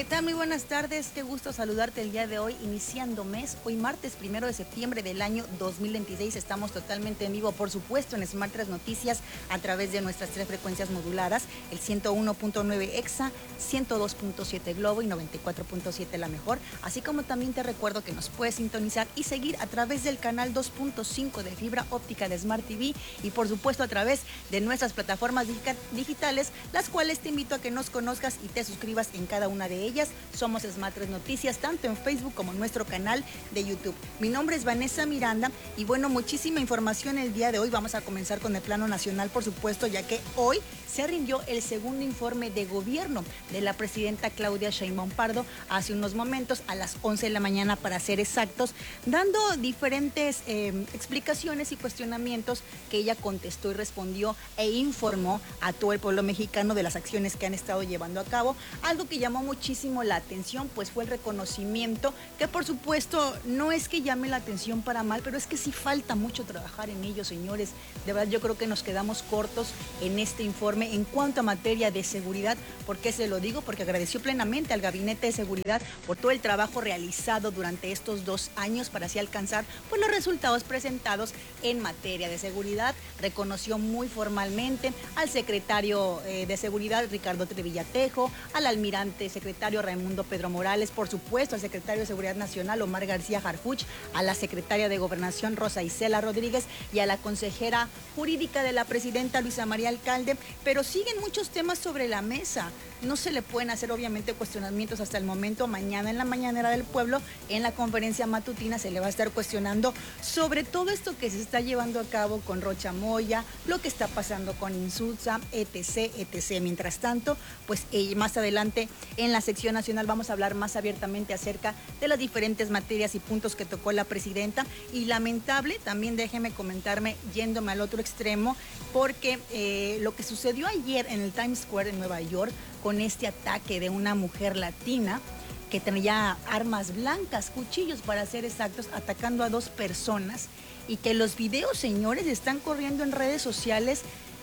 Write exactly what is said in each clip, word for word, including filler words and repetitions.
¿Qué tal? Muy buenas tardes, qué gusto saludarte el día de hoy, iniciando mes, hoy martes primero de septiembre del año dos mil veintiséis, estamos totalmente en vivo, por supuesto, en Smart tres Noticias, a través de nuestras tres frecuencias moduladas, el ciento uno punto nueve Exa, ciento dos punto siete Globo y noventa y cuatro punto siete La Mejor, así como también te recuerdo que nos puedes sintonizar y seguir a través del canal dos punto cinco de fibra óptica de Smart T V y por supuesto a través de nuestras plataformas digitales, las cuales te invito a que nos conozcas y te suscribas en cada una de ellas. Somos Smart tres Noticias, tanto en Facebook como en nuestro canal de YouTube. Mi nombre es Vanessa Miranda y bueno, muchísima información el día de hoy. Vamos a comenzar con el plano nacional, por supuesto, ya que hoy se rindió el segundo informe de gobierno de la presidenta Claudia Sheinbaum Pardo hace unos momentos, a las once de la mañana para ser exactos, dando diferentes eh, explicaciones y cuestionamientos que ella contestó y respondió e informó a todo el pueblo mexicano de las acciones que han estado llevando a cabo. Algo que llamó muchísimo la atención pues fue el reconocimiento, que por supuesto no es que llame la atención para mal, pero es que sí falta mucho trabajar en ello, señores. De verdad yo creo que nos quedamos cortos en este informe en cuanto a materia de seguridad. ¿Por qué se lo digo? Porque agradeció plenamente al Gabinete de Seguridad por todo el trabajo realizado durante estos dos años para así alcanzar pues los resultados presentados en materia de seguridad. Reconoció muy formalmente al secretario eh, de Seguridad Ricardo Trevillatejo, al almirante secretario Raimundo Pedro Morales, por supuesto al secretario de Seguridad Nacional Omar García Harfuch, a la secretaria de Gobernación Rosa Isela Rodríguez y a la consejera jurídica de la presidenta Luisa María Alcalde, pero siguen muchos temas sobre la mesa. No se le pueden hacer obviamente cuestionamientos hasta el momento. Mañana en la mañanera del pueblo, en la conferencia matutina, se le va a estar cuestionando sobre todo esto que se está llevando a cabo con Rocha Moya, lo que está pasando con Insulza, etc, etc. Mientras tanto, pues eh, más adelante en la sección nacional vamos a hablar más abiertamente acerca de las diferentes materias y puntos que tocó la presidenta. Y lamentable, también déjeme comentarme, yéndome al otro extremo, porque eh, lo que sucedió ayer en el Times Square en Nueva York, con este ataque de una mujer latina que tenía armas blancas, cuchillos para ser exactos, atacando a dos personas, y que los videos, señores, están corriendo en redes sociales.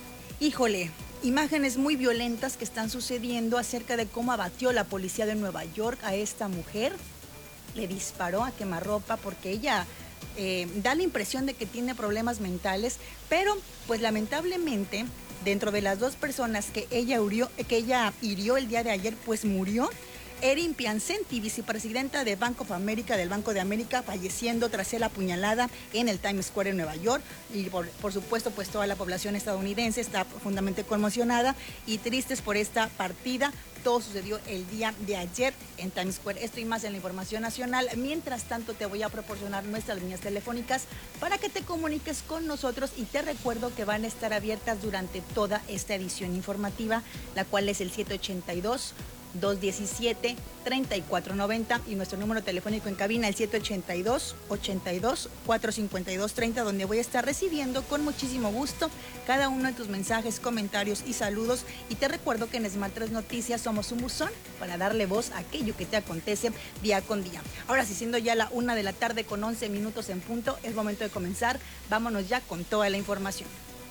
Híjole, imágenes muy violentas que están sucediendo acerca de cómo abatió la policía de Nueva York a esta mujer. Le disparó a quemarropa porque ella eh, da la impresión de que tiene problemas mentales, pero pues lamentablemente dentro de las dos personas que ella hirió, que ella hirió el día de ayer, pues murió Erin Piacenti, vicepresidenta de Bank of America, del Banco de América, falleciendo tras ser apuñalada en el Times Square en Nueva York. Y por, por supuesto, pues toda la población estadounidense está profundamente conmocionada y tristes por esta partida. Todo sucedió el día de ayer en Times Square. Esto y más en la información nacional. Mientras tanto, te voy a proporcionar nuestras líneas telefónicas para que te comuniques con nosotros, y te recuerdo que van a estar abiertas durante toda esta edición informativa, la cual es el siete ochenta y dos, dos diecisiete, treinta y cuatro noventa y nuestro número telefónico en cabina el siete ochenta y dos, ochenta y dos, cuatrocientos cincuenta y dos treinta, donde voy a estar recibiendo con muchísimo gusto cada uno de tus mensajes, comentarios y saludos. Y te recuerdo que en Smart tres Noticias somos un buzón para darle voz a aquello que te acontece día con día. Ahora sí, siendo ya la una de la tarde con once minutos en punto, es momento de comenzar. Vámonos ya con toda la información.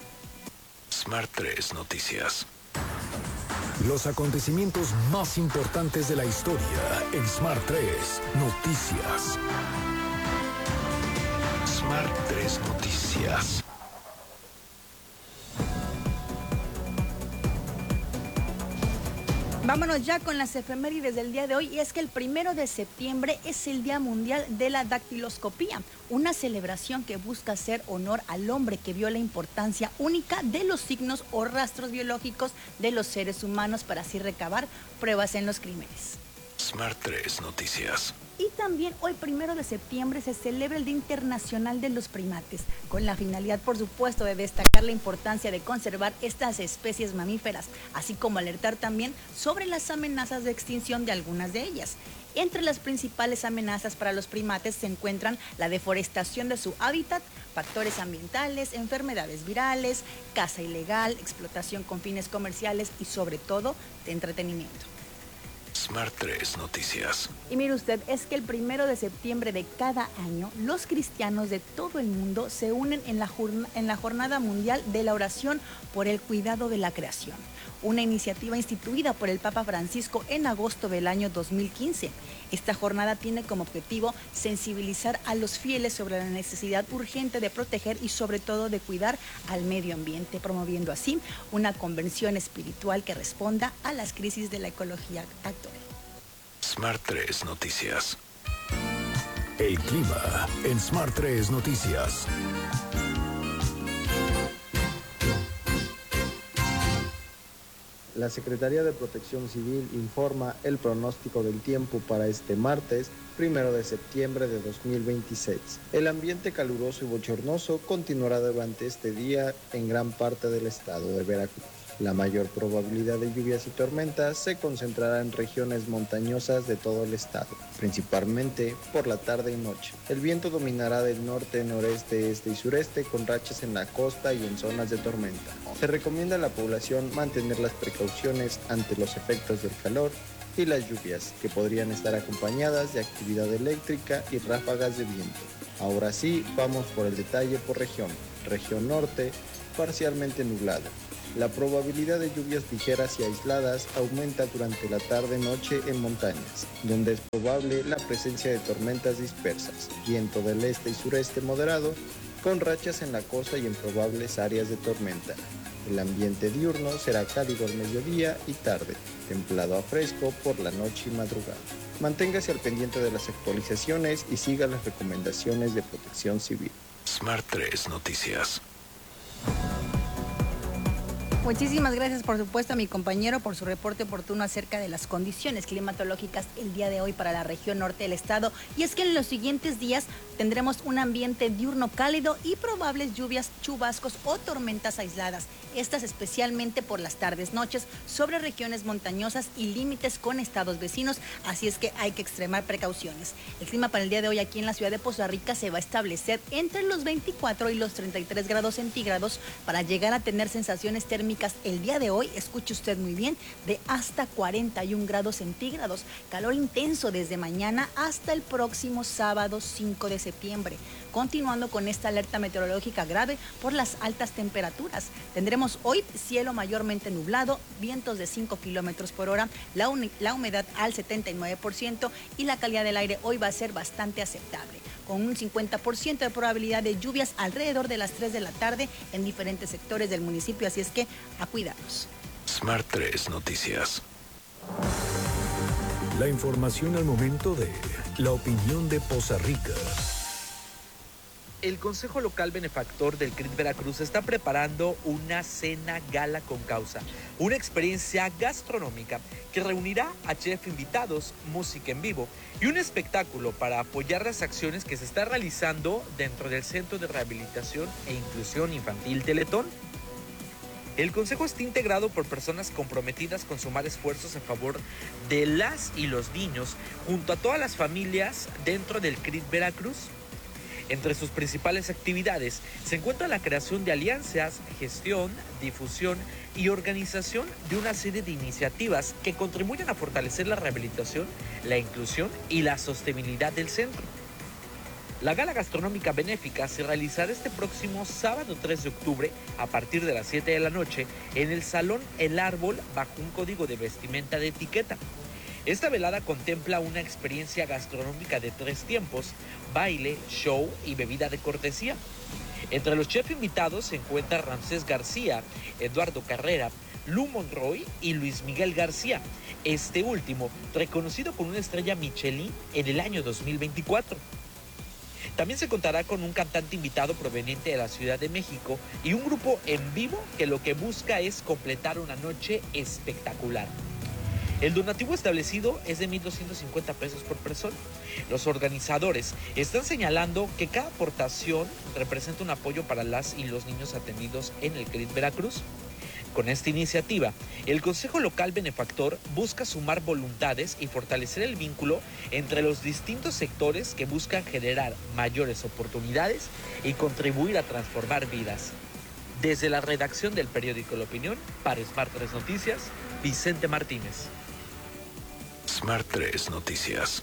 Smart tres Noticias. Los acontecimientos más importantes de la historia en Smart tres Noticias. Smart tres Noticias. Vámonos ya con las efemérides del día de hoy, y es que el primero de septiembre es el Día Mundial de la Dactiloscopía, una celebración que busca hacer honor al hombre que vio la importancia única de los signos o rastros biológicos de los seres humanos para así recabar pruebas en los crímenes. Smart tres Noticias. Y también hoy, primero de septiembre, se celebra el Día Internacional de los Primates, con la finalidad, por supuesto, de destacar la importancia de conservar estas especies mamíferas, así como alertar también sobre las amenazas de extinción de algunas de ellas. Entre las principales amenazas para los primates se encuentran la deforestación de su hábitat, factores ambientales, enfermedades virales, caza ilegal, explotación con fines comerciales y, sobre todo, de entretenimiento. Smart tres Noticias. Y mire usted, es que el primero de septiembre de cada año, los cristianos de todo el mundo se unen en la, jornada, en la Jornada Mundial de la Oración por el Cuidado de la Creación, una iniciativa instituida por el Papa Francisco en agosto del año dos mil quince. Esta jornada tiene como objetivo sensibilizar a los fieles sobre la necesidad urgente de proteger y sobre todo de cuidar al medio ambiente, promoviendo así una conversión espiritual que responda a las crisis de la ecología actual. Smart tres Noticias. El clima en Smart tres Noticias. La Secretaría de Protección Civil informa el pronóstico del tiempo para este martes, primero de septiembre de dos mil veintiséis. El ambiente caluroso y bochornoso continuará durante este día en gran parte del estado de Veracruz. La mayor probabilidad de lluvias y tormentas se concentrará en regiones montañosas de todo el estado, principalmente por la tarde y noche. El viento dominará del norte, noreste, este y sureste con rachas en la costa y en zonas de tormenta. Se recomienda a la población mantener las precauciones ante los efectos del calor y las lluvias, que podrían estar acompañadas de actividad eléctrica y ráfagas de viento. Ahora sí, vamos por el detalle por región. Región norte, parcialmente nublado. La probabilidad de lluvias ligeras y aisladas aumenta durante la tarde-noche en montañas, donde es probable la presencia de tormentas dispersas, viento del este y sureste moderado, con rachas en la costa y en probables áreas de tormenta. El ambiente diurno será cálido al mediodía y tarde, templado a fresco por la noche y madrugada. Manténgase al pendiente de las actualizaciones y siga las recomendaciones de Protección Civil. Smart tres Noticias. Muchísimas gracias, por supuesto, a mi compañero por su reporte oportuno acerca de las condiciones climatológicas el día de hoy para la región norte del estado. Y es que en los siguientes días tendremos un ambiente diurno cálido y probables lluvias, chubascos o tormentas aisladas. Estas especialmente por las tardes, noches, sobre regiones montañosas y límites con estados vecinos. Así es que hay que extremar precauciones. El clima para el día de hoy aquí en la ciudad de Poza Rica se va a establecer entre los veinticuatro y los treinta y tres grados centígrados para llegar a tener sensaciones térmicas el día de hoy, escuche usted muy bien, de hasta cuarenta y un grados centígrados. Calor intenso desde mañana hasta el próximo sábado cinco de septiembre. Continuando con esta alerta meteorológica grave por las altas temperaturas. Tendremos hoy cielo mayormente nublado, vientos de cinco kilómetros por hora, la, la humedad al setenta y nueve por ciento y la calidad del aire hoy va a ser bastante aceptable, con un cincuenta por ciento de probabilidad de lluvias alrededor de las tres de la tarde en diferentes sectores del municipio, así es que a cuidarnos. Smart tres Noticias. La información al momento de la opinión de Poza Rica. El Consejo Local Benefactor del C R I T Veracruz está preparando una cena gala con causa, una experiencia gastronómica que reunirá a chef invitados, música en vivo y un espectáculo para apoyar las acciones que se está realizando dentro del Centro de Rehabilitación e Inclusión Infantil Teletón. El consejo está integrado por personas comprometidas con sumar esfuerzos a favor de las y los niños junto a todas las familias dentro del C R I T Veracruz. Entre sus principales actividades se encuentra la creación de alianzas, gestión, difusión y organización de una serie de iniciativas que contribuyen a fortalecer la rehabilitación, la inclusión y la sostenibilidad del centro. La gala gastronómica benéfica se realizará este próximo sábado tres de octubre a partir de las siete de la noche en el Salón El Árbol bajo un código de vestimenta de etiqueta. Esta velada contempla una experiencia gastronómica de tres tiempos, baile, show y bebida de cortesía. Entre los chefs invitados se encuentra Ramsés García, Eduardo Carrera, Lu Monroy y Luis Miguel García, este último reconocido con una estrella Michelin en el año dos mil veinticuatro. También se contará con un cantante invitado proveniente de la Ciudad de México y un grupo en vivo que lo que busca es completar una noche espectacular. El donativo establecido es de mil doscientos cincuenta pesos por persona. Los organizadores están señalando que cada aportación representa un apoyo para las y los niños atendidos en el C R I T Veracruz. Con esta iniciativa, el Consejo Local Benefactor busca sumar voluntades y fortalecer el vínculo entre los distintos sectores que buscan generar mayores oportunidades y contribuir a transformar vidas. Desde la redacción del periódico La Opinión, para Smart tres Noticias, Vicente Martínez. Smart tres Noticias.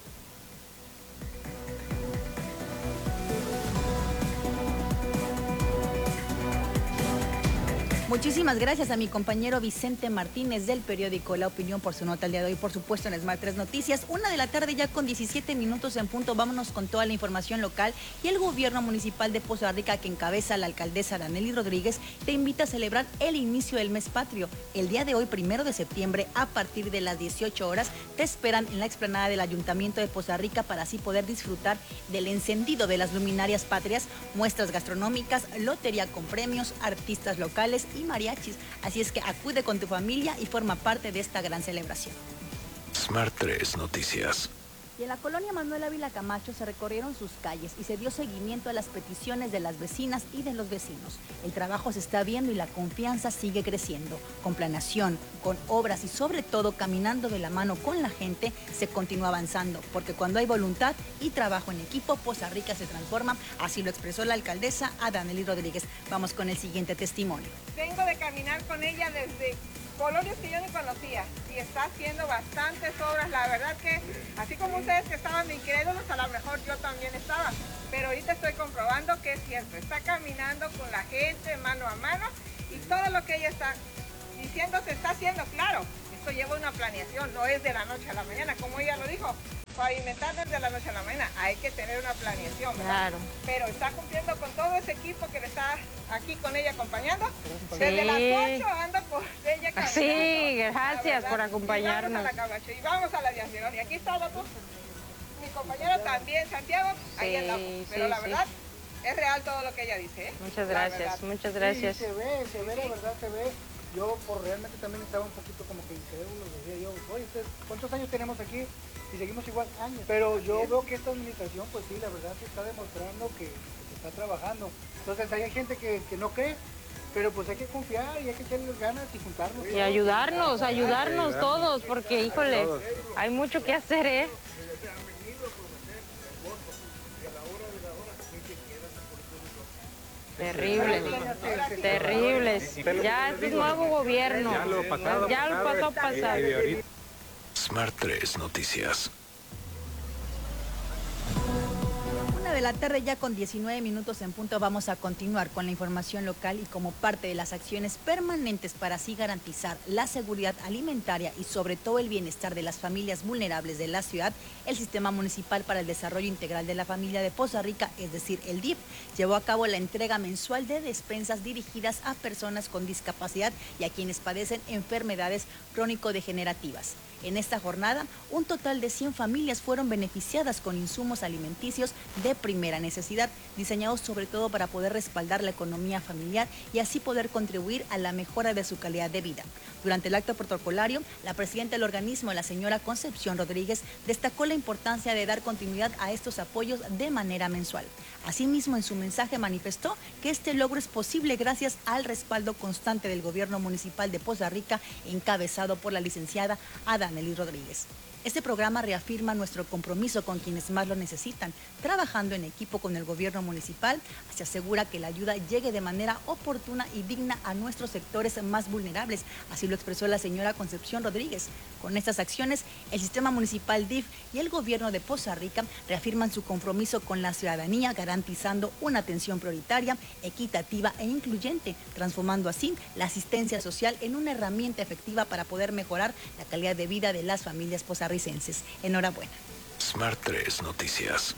Muchísimas gracias a mi compañero Vicente Martínez del periódico La Opinión por su nota el día de hoy, por supuesto en Smart tres Noticias. Una de la tarde ya con diecisiete minutos en punto, vámonos con toda la información local. Y el gobierno municipal de Poza Rica, que encabeza la alcaldesa Danely Rodríguez, te invita a celebrar el inicio del mes patrio. El día de hoy, primero de septiembre, a partir de las dieciocho horas, te esperan en la explanada del Ayuntamiento de Poza Rica para así poder disfrutar del encendido de las luminarias patrias, muestras gastronómicas, lotería con premios, artistas locales y mariachis. Así es que acude con tu familia y forma parte de esta gran celebración. Smart tres Noticias. Y en la colonia Manuel Ávila Camacho se recorrieron sus calles y se dio seguimiento a las peticiones de las vecinas y de los vecinos. El trabajo se está viendo y la confianza sigue creciendo. Con planeación, con obras y sobre todo caminando de la mano con la gente, se continúa avanzando. Porque cuando hay voluntad y trabajo en equipo, Poza Rica se transforma. Así lo expresó la alcaldesa Danely Rodríguez. Vamos con el siguiente testimonio. Vengo de caminar con ella desde colonias que yo ni conocía y está haciendo bastantes obras. La verdad que así como ustedes que estaban de incrédulos, a lo mejor yo también estaba, pero ahorita estoy comprobando que es cierto. Está caminando con la gente mano a mano y todo lo que ella está diciendo se está haciendo. Claro, esto lleva una planeación, no es de la noche a la mañana, como ella lo dijo. Pavimentar desde la noche a la mañana, hay que tener una planeación, ¿verdad? Claro. Pero está cumpliendo con todo ese equipo que le está aquí con ella acompañando. Sí. Desde las ocho anda por ella caminando. Sí, gracias por acompañarnos. Y vamos a la Camacho y vamos a la Diacerón. Y aquí está otro, mi compañero también, Santiago, ahí sí, andamos. Pero sí, la verdad, sí, es real todo lo que ella dice, ¿eh? Muchas gracias, muchas gracias. Sí, se ve, se ve, la verdad se ve. Yo por realmente también estaba un poquito como que incrédulo, decía yo, oye, ¿cuántos años tenemos aquí? Y seguimos igual años. Pero yo veo que esta administración, pues sí, la verdad se está demostrando que, que se está trabajando. Entonces hay gente que, que no cree, pero pues hay que confiar y hay que echarles ganas y juntarnos. Y ayudarnos, ayudarnos todos, porque híjole, hay mucho que hacer, ¿eh? Terrible, terribles. Ya es un nuevo gobierno. Ya lo pasado, ya lo pasó pasado. Smart tres Noticias. Una de la tarde ya con diecinueve minutos en punto, vamos a continuar con la información local y como parte de las acciones permanentes para así garantizar la seguridad alimentaria y sobre todo el bienestar de las familias vulnerables de la ciudad, el Sistema Municipal para el Desarrollo Integral de la Familia de Poza Rica, es decir, el D I F, llevó a cabo la entrega mensual de despensas dirigidas a personas con discapacidad y a quienes padecen enfermedades crónico-degenerativas. En esta jornada, un total de cien familias fueron beneficiadas con insumos alimenticios de primera necesidad, diseñados sobre todo para poder respaldar la economía familiar y así poder contribuir a la mejora de su calidad de vida. Durante el acto protocolario, la presidenta del organismo, la señora Concepción Rodríguez, destacó la importancia de dar continuidad a estos apoyos de manera mensual. Asimismo, en su mensaje manifestó que este logro es posible gracias al respaldo constante del gobierno municipal de Poza Rica, encabezado por la licenciada Danely Rodríguez. Este programa reafirma nuestro compromiso con quienes más lo necesitan. Trabajando en equipo con el gobierno municipal, se asegura que la ayuda llegue de manera oportuna y digna a nuestros sectores más vulnerables. Así lo expresó la señora Concepción Rodríguez. Con estas acciones, el Sistema Municipal D I F y el gobierno de Poza Rica reafirman su compromiso con la ciudadanía, garantizando una atención prioritaria, equitativa e incluyente, transformando así la asistencia social en una herramienta efectiva para poder mejorar la calidad de vida de las familias pozarricenses. Enhorabuena. Smart tres Noticias.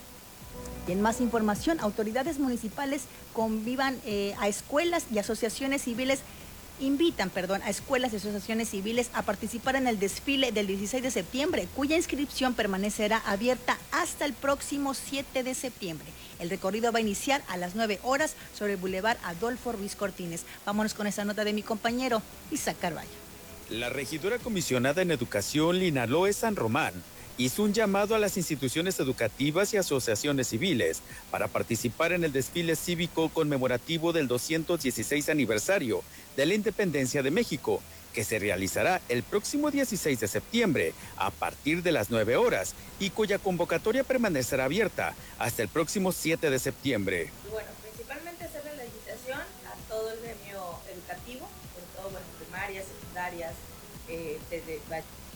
Y en más información, autoridades municipales convivan eh, a escuelas y asociaciones civiles, invitan, perdón, a escuelas y asociaciones civiles a participar en el desfile del dieciséis de septiembre, cuya inscripción permanecerá abierta hasta el próximo siete de septiembre. El recorrido va a iniciar a las nueve horas sobre el Boulevard Adolfo Ruiz Cortines. Vámonos con esa nota de mi compañero Isaac Carballo. La regidora comisionada en Educación, Lina Loe San Román, hizo un llamado a las instituciones educativas y asociaciones civiles para participar en el desfile cívico conmemorativo del doscientos dieciséis aniversario de la Independencia de México, que se realizará el próximo dieciséis de septiembre a partir de las nueve horas y cuya convocatoria permanecerá abierta hasta el próximo siete de septiembre. Bueno, principalmente hacerle la invitación a todo el gremio educativo, sobre todo bueno, primarias, secundarias, eh, desde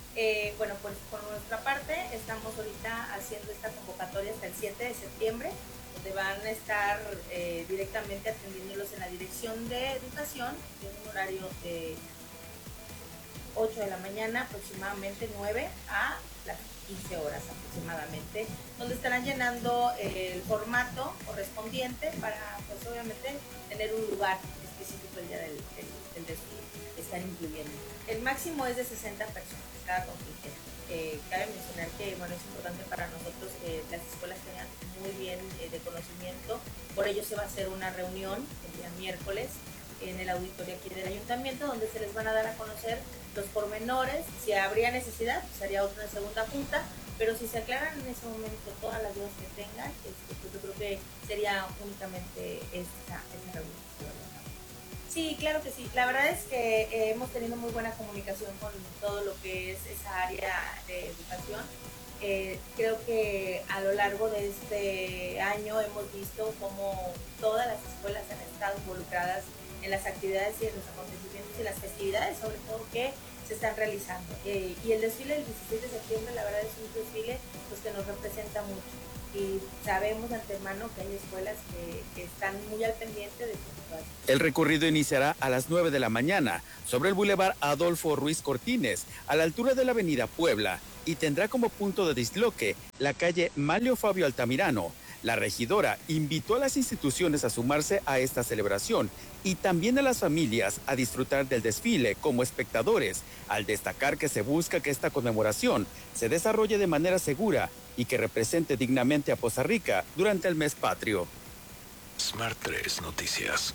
Eh, bueno, pues por nuestra parte estamos ahorita haciendo esta convocatoria hasta el siete de septiembre, donde van a estar eh, directamente atendiéndolos en la Dirección de Educación, en un horario de ocho de la mañana, aproximadamente nueve a las quince horas aproximadamente, donde estarán llenando el formato correspondiente para, pues obviamente, tener un lugar específico el día del, del, del desfile que están incluyendo. El máximo es de sesenta personas cada contingente. Eh, cabe mencionar que, bueno, es importante para nosotros que las escuelas tengan muy bien eh, de conocimiento, por ello se va a hacer una reunión el día miércoles en el auditorio aquí del ayuntamiento, donde se les van a dar a conocer los pormenores. Si habría necesidad, pues haría otra segunda junta, pero si se aclaran en ese momento todas las dudas que tengan, este, pues yo creo que sería únicamente esta, esta reunión. Sí, claro que sí. La verdad es que eh, hemos tenido muy buena comunicación con todo lo que es esa área de educación. Eh, creo que a lo largo de este año hemos visto cómo todas las escuelas han estado involucradas en las actividades y en los acontecimientos y las festividades, sobre todo, que se están realizando. Eh, y el desfile del dieciséis de septiembre, la verdad, es un desfile pues, que nos representa mucho. Y sabemos de antemano que hay escuelas que, que están muy al pendiente de su situación. El recorrido iniciará a las nueve de la mañana sobre el bulevar Adolfo Ruiz Cortines, a la altura de la avenida Puebla, y tendrá como punto de disloque la calle Manlio Fabio Altamirano. La regidora invitó a las instituciones a sumarse a esta celebración y también a las familias a disfrutar del desfile como espectadores, al destacar que se busca que esta conmemoración se desarrolle de manera segura y que represente dignamente a Poza Rica durante el mes patrio. Smart tres Noticias.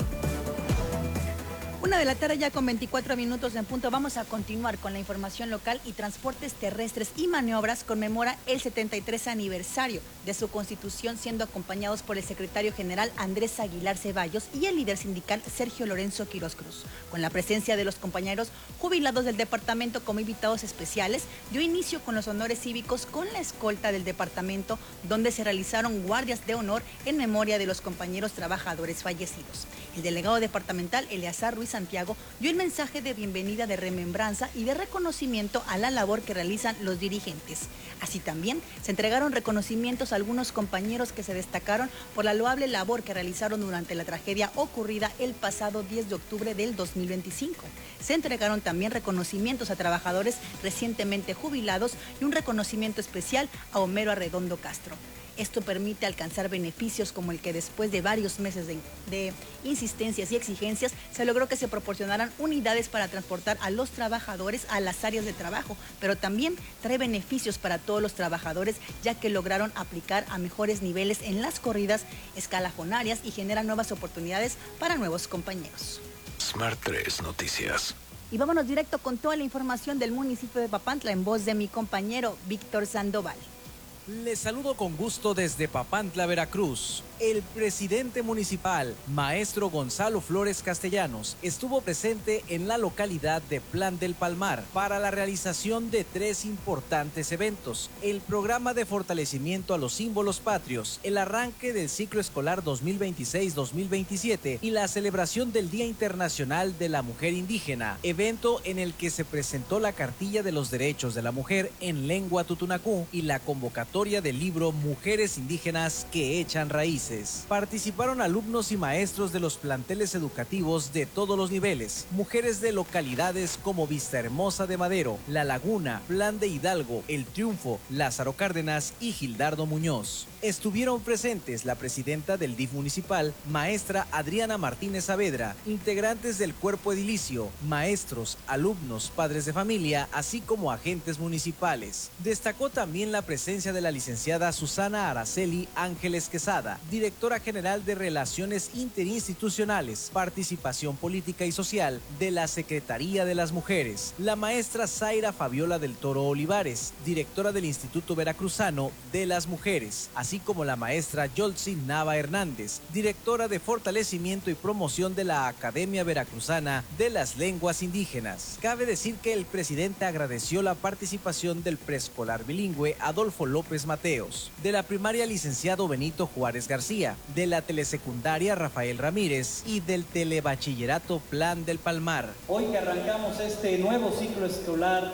Una de la tarde ya con veinticuatro minutos en punto. Vamos a continuar con la información local. Y Transportes Terrestres y Maniobras conmemora el setenta y tres aniversario de su constitución, siendo acompañados por el secretario general Andrés Aguilar Ceballos y el líder sindical Sergio Lorenzo Quiroz Cruz. Con la presencia de los compañeros jubilados del departamento como invitados especiales, dio inicio con los honores cívicos con la escolta del departamento, donde se realizaron guardias de honor en memoria de los compañeros trabajadores fallecidos. El delegado departamental Eleazar Ruiz Santiago dio el mensaje de bienvenida, de remembranza y de reconocimiento a la labor que realizan los dirigentes. Así también se entregaron reconocimientos a algunos compañeros que se destacaron por la loable labor que realizaron durante la tragedia ocurrida el pasado diez de octubre del dos mil veinticinco. Se entregaron también reconocimientos a trabajadores recientemente jubilados y un reconocimiento especial a Homero Arredondo Castro. Esto permite alcanzar beneficios como el que después de varios meses de, de insistencias y exigencias se logró que se proporcionaran unidades para transportar a los trabajadores a las áreas de trabajo, pero también trae beneficios para todos los trabajadores, ya que lograron aplicar a mejores niveles en las corridas escalafonarias y generan nuevas oportunidades para nuevos compañeros. Smart tres Noticias. Y vámonos directo con toda la información del municipio de Papantla en voz de mi compañero Víctor Sandoval. Les saludo con gusto desde Papantla, Veracruz. El presidente municipal, maestro Gonzalo Flores Castellanos, estuvo presente en la localidad de Plan del Palmar para la realización de tres importantes eventos: el programa de fortalecimiento a los símbolos patrios, el arranque del ciclo escolar dos mil veintiséis dos mil veintisiete y la celebración del Día Internacional de la Mujer Indígena, evento en el que se presentó la cartilla de los derechos de la mujer en lengua tutunacú y la convocatoria del libro Mujeres Indígenas que echan raíces. Participaron alumnos y maestros de los planteles educativos de todos los niveles, mujeres de localidades como Vista Hermosa de Madero, La Laguna, Plan de Hidalgo, El Triunfo, Lázaro Cárdenas y Gildardo Muñoz. Estuvieron presentes la presidenta del D I F municipal, maestra Adriana Martínez Saavedra, integrantes del cuerpo edilicio, maestros, alumnos, padres de familia, así como agentes municipales. Destacó también la presencia de la licenciada Susana Araceli Ángeles Quesada, directora general de Relaciones Interinstitucionales, Participación Política y Social de la Secretaría de las Mujeres, la maestra Zaira Fabiola del Toro Olivares, directora del Instituto Veracruzano de las Mujeres, así como la maestra Yoltzi Nava Hernández, directora de Fortalecimiento y Promoción de la Academia Veracruzana de las Lenguas Indígenas. Cabe decir que el presidente agradeció la participación del preescolar bilingüe Adolfo López Mateos, de la primaria licenciado Benito Juárez García, de la telesecundaria Rafael Ramírez y del telebachillerato Plan del Palmar. Hoy que arrancamos este nuevo ciclo escolar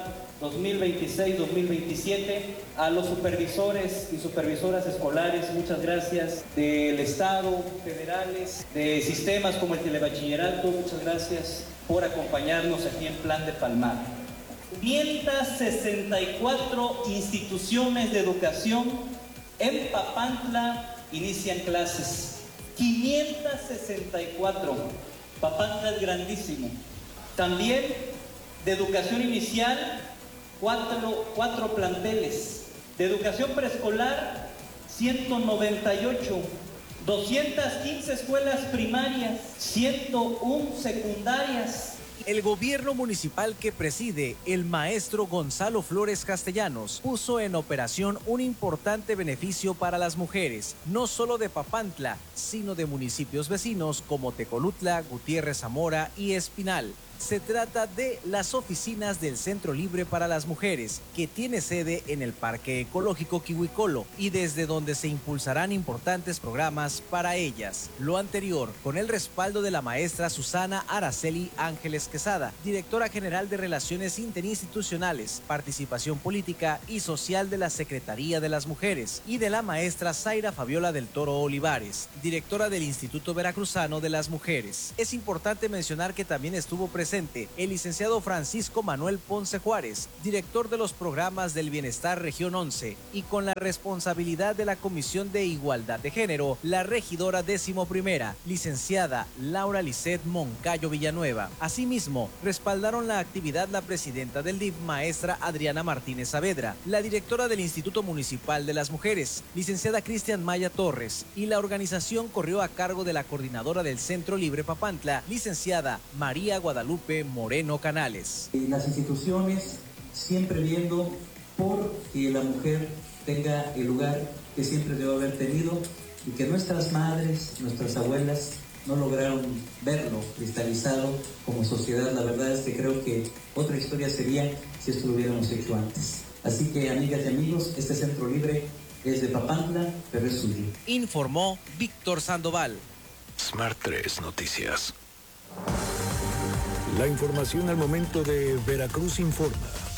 dos mil veintiséis dos mil veintisiete. A los supervisores y supervisoras escolares, muchas gracias, del Estado, federales, de sistemas como el telebachillerato, muchas gracias por acompañarnos aquí en Plan de Palmar. quinientas sesenta y cuatro instituciones de educación en Papantla inician clases. quinientas sesenta y cuatro. Papantla es grandísimo. También de educación inicial, cuatro, cuatro planteles. De educación preescolar, ciento noventa y ocho. doscientas quince escuelas primarias, ciento uno secundarias. El gobierno municipal que preside el maestro Gonzalo Flores Castellanos puso en operación un importante beneficio para las mujeres, no solo de Papantla, sino de municipios vecinos como Tecolutla, Gutiérrez Zamora y Espinal. Se trata de las oficinas del Centro Libre para las Mujeres, que tiene sede en el Parque Ecológico Quihuicolo y desde donde se impulsarán importantes programas para ellas. Lo anterior, con el respaldo de la maestra Susana Araceli Ángeles Quesada, directora general de Relaciones Interinstitucionales, Participación Política y Social de la Secretaría de las Mujeres, y de la maestra Zaira Fabiola del Toro Olivares, directora del Instituto Veracruzano de las Mujeres. Es importante mencionar que también estuvo presente el licenciado Francisco Manuel Ponce Juárez, director de los programas del Bienestar Región once, y con la responsabilidad de la Comisión de Igualdad de Género, la regidora décimo primera, licenciada Laura Lisset Moncayo Villanueva. Asimismo, respaldaron la actividad la presidenta del D I F, maestra Adriana Martínez Saavedra, la directora del Instituto Municipal de las Mujeres, licenciada Cristian Maya Torres, y la organización corrió a cargo de la coordinadora del Centro Libre Papantla, licenciada María Guadalupe Moreno Canales. Las instituciones siempre viendo por que la mujer tenga el lugar que siempre debe haber tenido y que nuestras madres, nuestras abuelas no lograron verlo cristalizado como sociedad. La verdad es que creo que otra historia sería si esto lo hubiéramos hecho antes. Así que, amigas y amigos, este Centro Libre es de Papantla, pero es suyo. Informó Víctor Sandoval. Smart tres Noticias. La información al momento de Veracruz Informa.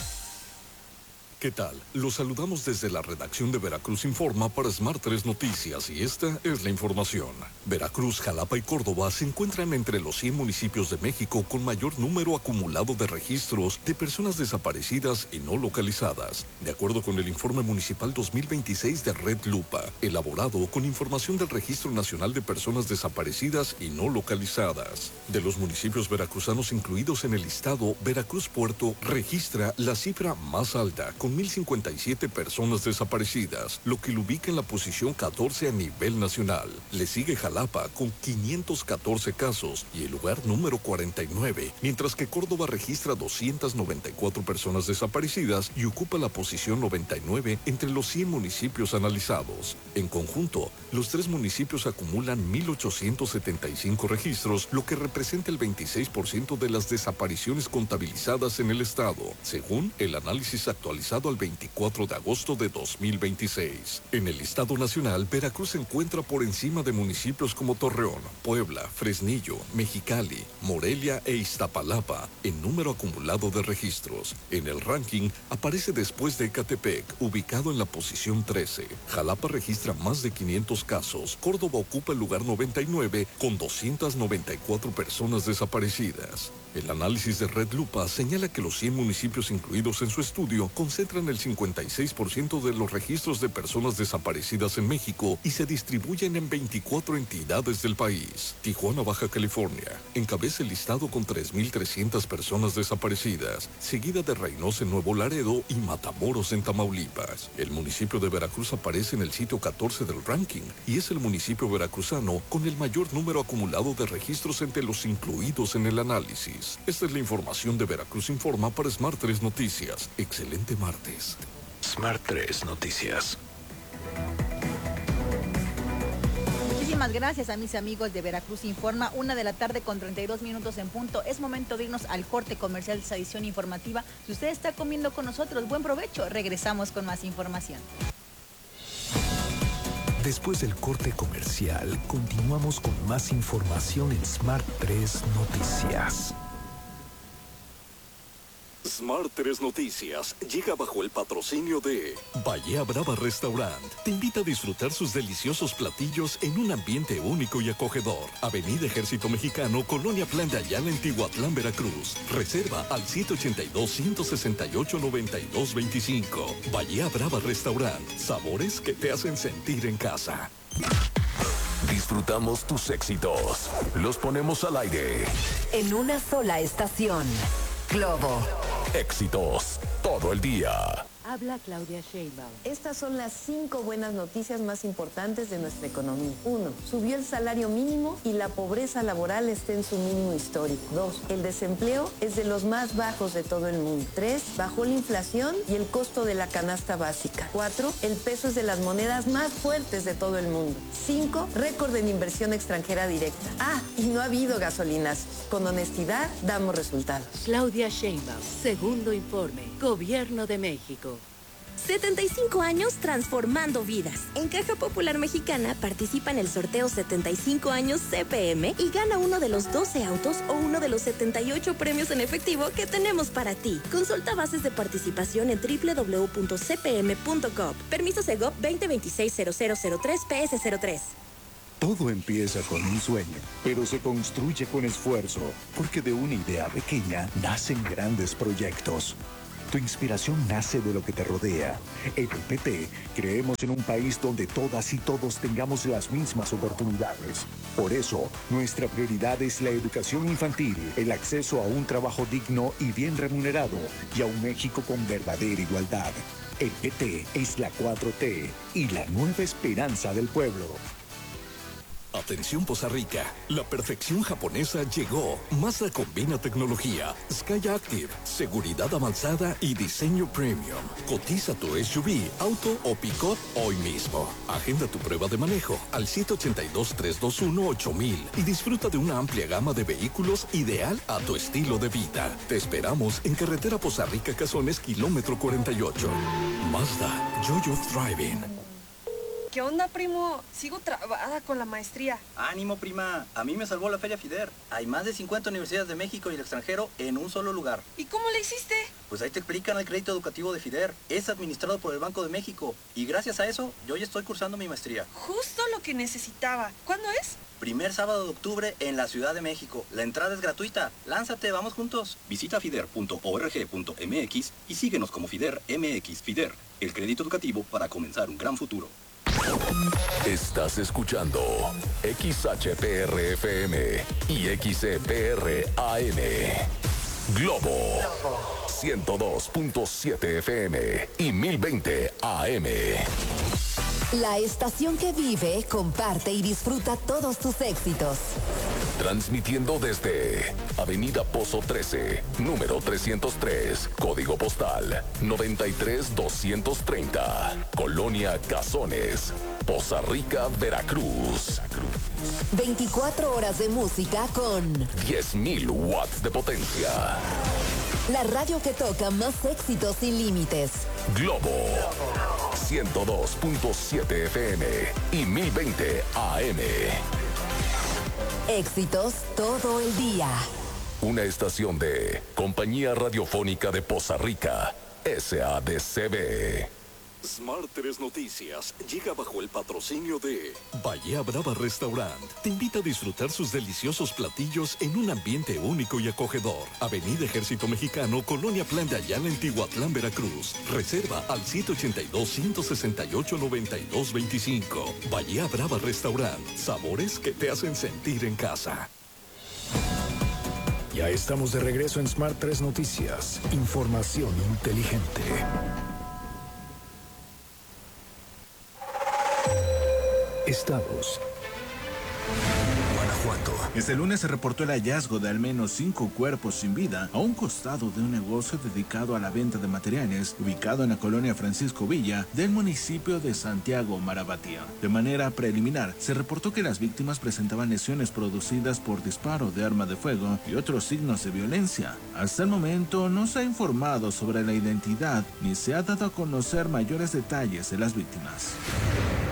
¿Qué tal? Los saludamos desde la redacción de Veracruz Informa para Smart tres Noticias y esta es la información. Veracruz, Jalapa y Córdoba se encuentran entre los cien municipios de México con mayor número acumulado de registros de personas desaparecidas y no localizadas, de acuerdo con el informe municipal dos mil veintiséis de Red Lupa, elaborado con información del Registro Nacional de Personas Desaparecidas y no localizadas. De los municipios veracruzanos incluidos en el listado, Veracruz Puerto registra la cifra más alta, con mil cincuenta y siete personas desaparecidas, lo que lo ubica en la posición catorce a nivel nacional. Le sigue Jalapa con quinientos catorce casos y el lugar número cuarenta y nueve, mientras que Córdoba registra doscientas noventa y cuatro personas desaparecidas y ocupa la posición noventa y nueve entre los cien municipios analizados. En conjunto, los tres municipios acumulan mil ochocientos setenta y cinco registros, lo que representa el veintiséis por ciento de las desapariciones contabilizadas en el estado, según el análisis actualizado al veinticuatro de agosto de dos mil veintiséis. En el listado nacional, Veracruz se encuentra por encima de municipios como Torreón, Puebla, Fresnillo, Mexicali, Morelia e Iztapalapa en número acumulado de registros. En el ranking aparece después de Ecatepec, ubicado en la posición trece. Jalapa registra más de quinientos casos. Córdoba ocupa el lugar noventa y nueve con doscientas noventa y cuatro personas desaparecidas. El análisis de Red Lupa señala que los cien municipios incluidos en su estudio concentran el cincuenta y seis por ciento de los registros de personas desaparecidas en México y se distribuyen en veinticuatro entidades del país. Tijuana, Baja California, encabeza el listado con tres mil trescientas personas desaparecidas, seguida de Reynosa en Nuevo Laredo y Matamoros en Tamaulipas. El municipio de Veracruz aparece en el sitio catorce del ranking y es el municipio veracruzano con el mayor número acumulado de registros entre los incluidos en el análisis. Esta es la información de Veracruz Informa para Smart tres Noticias. Excelente martes. Smart tres Noticias. Muchísimas gracias a mis amigos de Veracruz Informa. Una de la tarde con treinta y dos minutos en punto. Es momento de irnos al corte comercial de esta edición informativa. Si usted está comiendo con nosotros, buen provecho. Regresamos con más información. Después del corte comercial, continuamos con más información en Smart tres Noticias. Smart tres Noticias llega bajo el patrocinio de Bahía Brava Restaurant. Te invita a disfrutar sus deliciosos platillos en un ambiente único y acogedor. Avenida Ejército Mexicano, Colonia Plan de Ayala, en Tihuatlán, Veracruz. Reserva al siete ochenta y dos, ciento sesenta y ocho, noventa y dos veinticinco. Bahía Brava Restaurant. Sabores que te hacen sentir en casa. Disfrutamos tus éxitos. Los ponemos al aire. En una sola estación. Globo. Éxitos todo el día. Habla Claudia Sheinbaum. Estas son las cinco buenas noticias más importantes de nuestra economía. Uno, subió el salario mínimo y la pobreza laboral está en su mínimo histórico. Dos, el desempleo es de los más bajos de todo el mundo. Tres, bajó la inflación y el costo de la canasta básica. Cuatro, el peso es de las monedas más fuertes de todo el mundo. Cinco, récord en inversión extranjera directa. Ah, y no ha habido gasolinas. Con honestidad, damos resultados. Claudia Sheinbaum, segundo informe, Gobierno de México. setenta y cinco años transformando vidas. En Caja Popular Mexicana participa en el sorteo setenta y cinco años C P M y gana uno de los doce autos o uno de los setenta y ocho premios en efectivo que tenemos para ti. Consulta bases de participación en doble u doble u doble u punto c p m punto gov. Permiso Segov veinte veintiséis cero cero cero tres P S cero tres. Todo empieza con un sueño, pero se construye con esfuerzo, porque de una idea pequeña nacen grandes proyectos. Tu inspiración nace de lo que te rodea. En el P T creemos en un país donde todas y todos tengamos las mismas oportunidades. Por eso, nuestra prioridad es la educación infantil, el acceso a un trabajo digno y bien remunerado, y a un México con verdadera igualdad. El P T es la cuatro T y la nueva esperanza del pueblo. Atención Poza Rica, la perfección japonesa llegó. Mazda combina tecnología, Sky Active, seguridad avanzada y diseño premium. Cotiza tu S U V, auto o pick-up hoy mismo. Agenda tu prueba de manejo al siete ochenta y dos, trescientos veintiuno, ocho mil y disfruta de una amplia gama de vehículos ideal a tu estilo de vida. Te esperamos en carretera Poza Rica Cazones, kilómetro cuarenta y ocho. Mazda, Joy of Driving. ¿Qué onda, primo? Sigo trabada con la maestría. Ánimo, prima. A mí me salvó la Feria FIDER. Hay más de cincuenta universidades de México y el extranjero en un solo lugar. ¿Y cómo le hiciste? Pues ahí te explican el crédito educativo de FIDER. Es administrado por el Banco de México. Y gracias a eso, yo ya estoy cursando mi maestría. Justo lo que necesitaba. ¿Cuándo es? Primer sábado de octubre en la Ciudad de México. La entrada es gratuita. Lánzate, vamos juntos. Visita fider punto org punto m x y síguenos como FIDER M X. FIDER, el crédito educativo para comenzar un gran futuro. Estás escuchando X H P R F M y X E P R A M. Globo ciento dos punto siete F M y mil veinte A M. La estación que vive, comparte y disfruta todos tus éxitos. Transmitiendo desde Avenida Pozo trece, número trescientos tres, código postal noventa y tres doscientos treinta, Colonia Cazones, Poza Rica, Veracruz. veinticuatro horas de música con diez mil watts de potencia. La radio que toca más éxitos sin límites. Globo ciento dos punto siete F M y mil veinte A M. Éxitos todo el día. Una estación de Compañía Radiofónica de Poza Rica, S A D C B. Smart tres Noticias llega bajo el patrocinio de Bahía Brava Restaurant. Te invita a disfrutar sus deliciosos platillos en un ambiente único y acogedor. Avenida Ejército Mexicano, Colonia Plan de Ayala, en Tihuatlán, Veracruz. Reserva al siete ochenta y dos, ciento sesenta y ocho, noventa y dos veinticinco. Bahía Brava Restaurant. Sabores que te hacen sentir en casa. Ya estamos de regreso en Smart tres Noticias. Información inteligente. Estados. Guanajuato. Este lunes se reportó el hallazgo de al menos cinco cuerpos sin vida a un costado de un negocio dedicado a la venta de materiales ubicado en la colonia Francisco Villa del municipio de Santiago Marabatío. De manera preliminar, se reportó que las víctimas presentaban lesiones producidas por disparo de arma de fuego y otros signos de violencia. Hasta el momento no se ha informado sobre la identidad ni se ha dado a conocer mayores detalles de las víctimas.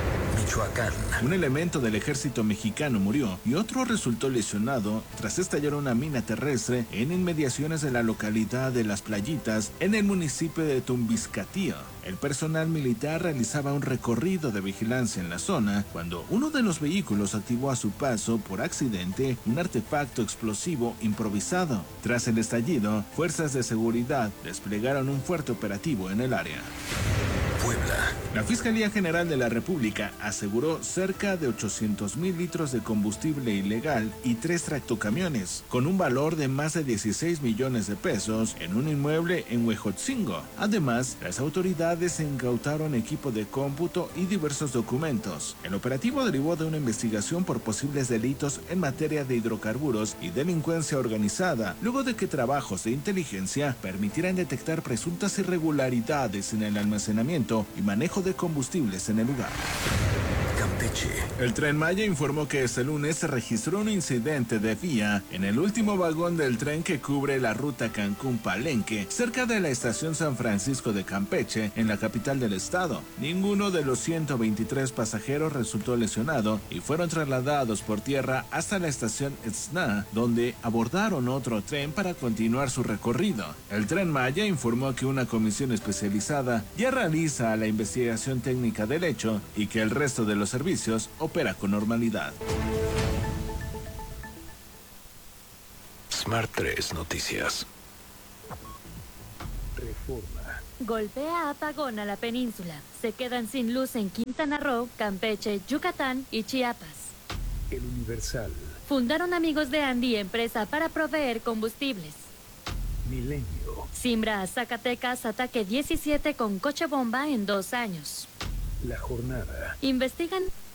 Michoacán. Un elemento del ejército mexicano murió y otro resultó lesionado tras estallar una mina terrestre en inmediaciones de la localidad de Las Playitas, en el municipio de Tumbiscatío. El personal militar realizaba un recorrido de vigilancia en la zona cuando uno de los vehículos activó a su paso por accidente un artefacto explosivo improvisado. Tras el estallido, fuerzas de seguridad desplegaron un fuerte operativo en el área. Puebla. La Fiscalía General de la República aseguró cerca de ochocientos mil litros de combustible ilegal y tres tractocamiones, con un valor de más de dieciséis millones de pesos en un inmueble en Huejotzingo. Además, las autoridades incautaron equipo de cómputo y diversos documentos. El operativo derivó de una investigación por posibles delitos en materia de hidrocarburos y delincuencia organizada, luego de que trabajos de inteligencia permitieran detectar presuntas irregularidades en el almacenamiento y manejo de combustibles en el lugar. Campeche. El Tren Maya informó que este lunes se registró un incidente de vía en el último vagón del tren que cubre la ruta Cancún-Palenque, cerca de la estación San Francisco de Campeche, en la capital del estado. Ninguno de los ciento veintitrés pasajeros resultó lesionado y fueron trasladados por tierra hasta la estación Etzna, donde abordaron otro tren para continuar su recorrido. El Tren Maya informó que una comisión especializada ya realiza la investigación técnica del hecho y que el resto de los servicios opera con normalidad. Smart tres Noticias. Reforma. Golpea apagón a la península. Se quedan sin luz en Quintana Roo, Campeche, Yucatán y Chiapas. El Universal. Fundaron Amigos de Andy empresa para proveer combustibles. Milenio. Simbra a Zacatecas ataque diecisiete con coche bomba en dos años. La Jornada. Investigan